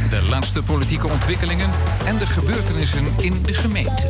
De laatste politieke ontwikkelingen en de gebeurtenissen in de gemeente.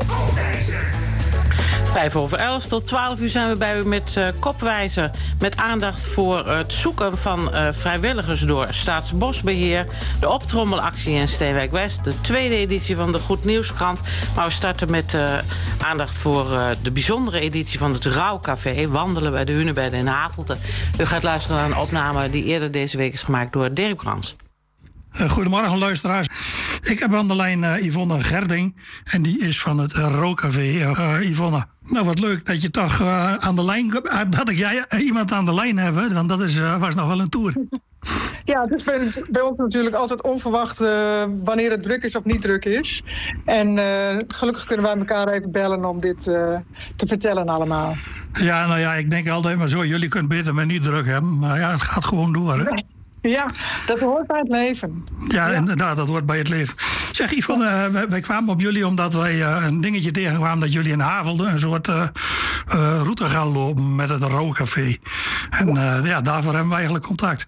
11:05 tot 12 uur zijn we bij u met Kopwijzer. Met aandacht voor het zoeken van vrijwilligers door Staatsbosbeheer. De optrommelactie in Steenwijk West. De tweede editie van de Goed Nieuwskrant. Maar we starten met aandacht voor de bijzondere editie van het Rouwcafé. Wandelen bij de Hunebedden in Havelte. U gaat luisteren naar een opname die eerder deze week is gemaakt door Dirk Brans. Goedemorgen luisteraars. Ik heb aan de lijn Yvonne Gerding en die is van het Rouwcafé. Yvonne, nou wat leuk dat je toch aan de lijn, dat ik jij iemand aan de lijn heb, hè? Want dat was nog wel een tour. Ja, het is bij ons natuurlijk altijd onverwacht wanneer het druk is of niet druk is. En gelukkig kunnen wij elkaar even bellen om dit te vertellen allemaal. Ja, nou ja, ik denk altijd maar zo, jullie kunnen beter maar niet druk hebben. Maar ja, het gaat gewoon door, hè? Ja, dat hoort bij het leven. Ja, inderdaad, dat hoort bij het leven. Zeg Yvonne, wij kwamen op jullie omdat wij een dingetje tegenkwamen dat jullie in Havelde een soort route gaan lopen met het Rouwcafé. En daarvoor hebben we eigenlijk contact.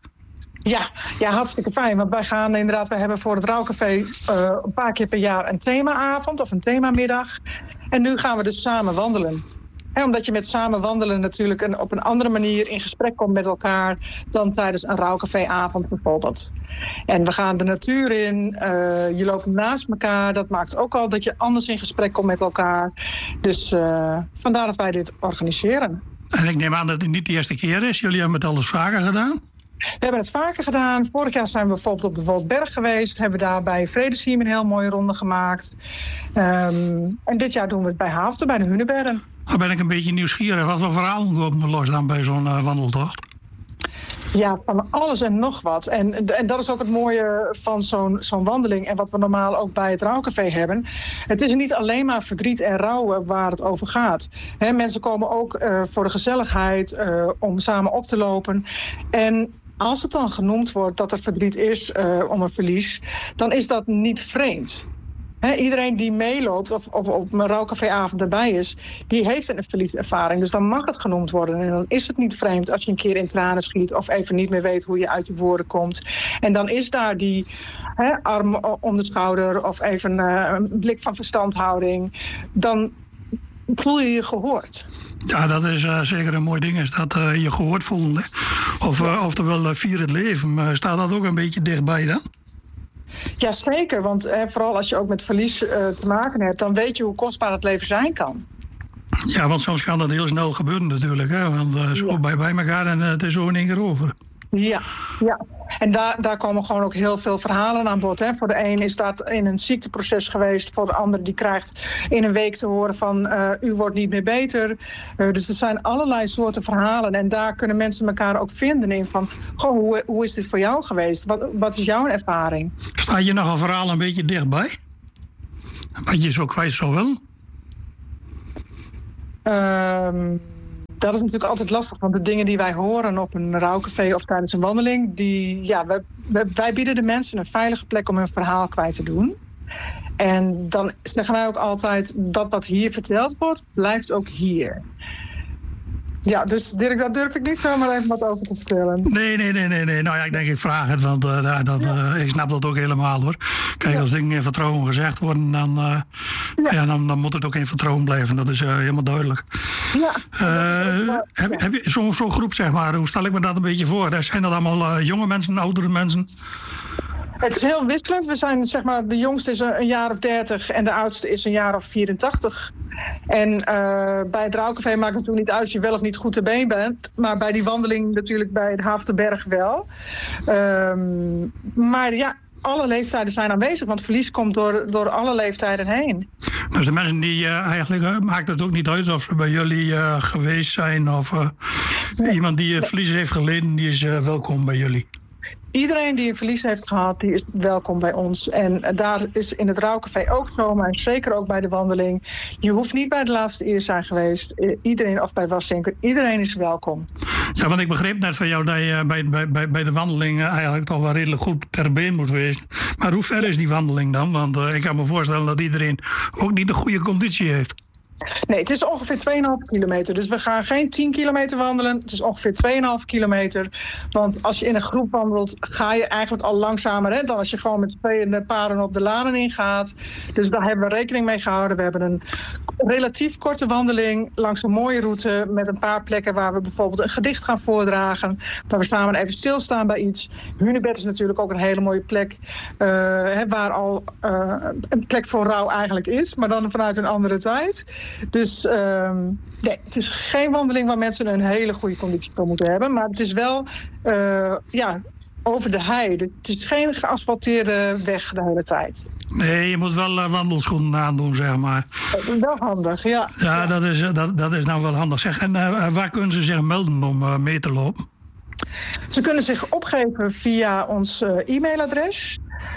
Ja, hartstikke fijn. Want wij hebben voor het Rouwcafé een paar keer per jaar een themaavond of een themamiddag. En nu gaan we dus samen wandelen. Omdat je met samen wandelen natuurlijk op een andere manier in gesprek komt met elkaar dan tijdens een Rouwcaféavond bijvoorbeeld. En we gaan de natuur in, je loopt naast elkaar. Dat maakt ook al dat je anders in gesprek komt met elkaar. Dus vandaar dat wij dit organiseren. En ik neem aan dat het niet de eerste keer is. Jullie hebben het al eens vaker gedaan? We hebben het vaker gedaan. Vorig jaar zijn we bijvoorbeeld op de Woldberg geweest. Hebben daar bij Vredesheim een heel mooie ronde gemaakt. En dit jaar doen we het bij Haafte, bij de Hunebedden. Dan ben ik een beetje nieuwsgierig. Wat voor verhalen komen er los dan bij zo'n wandeltocht? Ja, van alles en nog wat. En dat is ook het mooie van zo'n wandeling. En wat we normaal ook bij het Rouwcafé hebben. Het is niet alleen maar verdriet en rouwen waar het over gaat. Mensen komen ook voor de gezelligheid, om samen op te lopen. En als het dan genoemd wordt dat er verdriet is om een verlies, dan is dat niet vreemd. Iedereen die meeloopt of op een Rouwcaféavond erbij is, die heeft een verlieservaring. Dus dan mag het genoemd worden. En dan is het niet vreemd als je een keer in tranen schiet of even niet meer weet hoe je uit je woorden komt. En dan is daar die arm om de schouder of even een blik van verstandhouding. Dan voel je je gehoord. Ja, dat is zeker een mooi ding, is dat je gehoord voelen. Oftewel vier het leven. Maar staat dat ook een beetje dichtbij dan? Ja, zeker. Want vooral als je ook met verlies te maken hebt, dan weet je hoe kostbaar het leven zijn kan. Ja, want soms kan dat heel snel gebeuren natuurlijk. Hè? Want zo bij elkaar en het is zo in één keer over. Ja. En daar komen gewoon ook heel veel verhalen aan bod. Voor de een is dat in een ziekteproces geweest. Voor de ander die krijgt in een week te horen van u wordt niet meer beter. Dus er zijn allerlei soorten verhalen. En daar kunnen mensen elkaar ook vinden in van, goh, hoe is dit voor jou geweest? Wat is jouw ervaring? Staat je nog een verhaal een beetje dichtbij? Wat je zo kwijt zou willen? Dat is natuurlijk altijd lastig, want de dingen die wij horen op een Rouwcafé of tijdens een wandeling, wij bieden de mensen een veilige plek om hun verhaal kwijt te doen. En dan zeggen wij ook altijd, dat wat hier verteld wordt, blijft ook hier. Ja, dus Dirk, daar durf ik niet zomaar even wat over te vertellen. Nee. Nou ja, ik vraag het, want ik snap dat ook helemaal hoor. Kijk, als dingen in vertrouwen gezegd worden, dan moet het ook in vertrouwen blijven. Dat is helemaal duidelijk. Ja. Heb je zo'n groep, zeg maar, hoe stel ik me dat een beetje voor? Zijn dat allemaal jonge mensen, oudere mensen? Het is heel wisselend. We zijn, zeg maar, de jongste is een jaar of 30 en de oudste is een jaar of 84. En bij het Rouwcafé maakt het natuurlijk niet uit als je wel of niet goed te been bent. Maar bij die wandeling natuurlijk bij de Haaftenberg wel. Maar ja, alle leeftijden zijn aanwezig, want verlies komt door alle leeftijden heen. Dus de mensen die eigenlijk, maakt het ook niet uit of ze bij jullie geweest zijn of iemand die verlies heeft geleden, die is welkom bij jullie. Iedereen die een verlies heeft gehad, die is welkom bij ons. En daar is in het Rouwcafé ook zo, maar zeker ook bij de wandeling. Je hoeft niet bij de laatste eer zijn geweest. Iedereen, of bij Wassenker, iedereen is welkom. Ja, want ik begreep net van jou dat je bij de wandeling eigenlijk toch wel redelijk goed ter been moet wezen. Maar hoe ver is die wandeling dan? Want ik kan me voorstellen dat iedereen ook niet de goede conditie heeft. Nee, het is ongeveer 2,5 kilometer. Dus we gaan geen 10 kilometer wandelen. Het is ongeveer 2,5 kilometer. Want als je in een groep wandelt, ga je eigenlijk al langzamer, hè, dan als je gewoon met 2 paren op de lanen ingaat. Dus daar hebben we rekening mee gehouden. We hebben een relatief korte wandeling langs een mooie route met een paar plekken waar we bijvoorbeeld een gedicht gaan voordragen. Waar we samen even stilstaan bij iets. Hunebed is natuurlijk ook een hele mooie plek. Waar al een plek voor rouw eigenlijk is. Maar dan vanuit een andere tijd. Dus nee, het is geen wandeling waar mensen een hele goede conditie voor moeten hebben. Maar het is wel over de heide. Het is geen geasfalteerde weg de hele tijd. Nee, je moet wel wandelschoenen aandoen, zeg maar. Wel handig, ja. Ja, dat is nou wel handig. Zeg, en waar kunnen ze zich melden om mee te lopen? Ze kunnen zich opgeven via ons e-mailadres.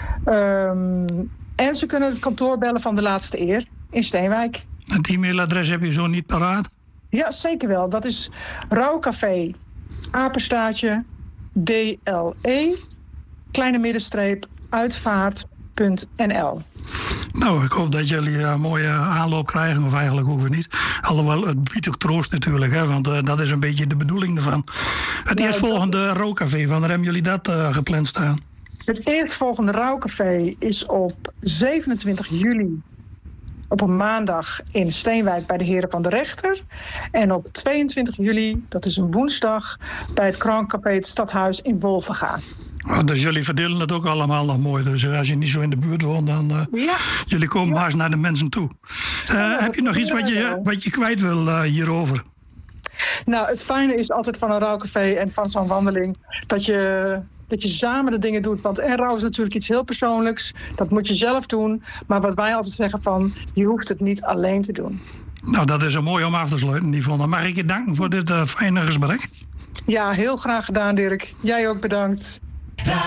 En ze kunnen het kantoor bellen van De Laatste Eer in Steenwijk. Het e-mailadres heb je zo niet paraat? Ja, zeker wel. Dat is rouwcafé, apenstaartje, DLE, kleine middenstreep, uitvaart.nl. Nou, ik hoop dat jullie een mooie aanloop krijgen, of eigenlijk ook weer niet. Alhoewel, het biedt ook troost natuurlijk, hè, want dat is een beetje de bedoeling ervan. Het eerstvolgende rouwcafé, wanneer hebben jullie dat gepland staan? Het eerstvolgende rouwcafé is op 27 juli... op een maandag in Steenwijk bij de Heren van de Rechter. En op 22 juli, dat is een woensdag, bij het Krancafé het Stadhuis in Wolvenga. Oh, dus jullie verdelen het ook allemaal nog mooi. Dus als je niet zo in de buurt woont, dan jullie komen maar eens naar de mensen toe. Heb je nog iets wat je kwijt wil hierover? Nou, het fijne is altijd van een rouwcafé en van zo'n wandeling dat je samen de dingen doet. Want rouw is natuurlijk iets heel persoonlijks. Dat moet je zelf doen. Maar wat wij altijd zeggen van, je hoeft het niet alleen te doen. Nou, dat is een mooi om af te sluiten, Yvonne. Mag ik je danken voor dit fijne gesprek? Ja, heel graag gedaan, Dirk. Jij ook bedankt.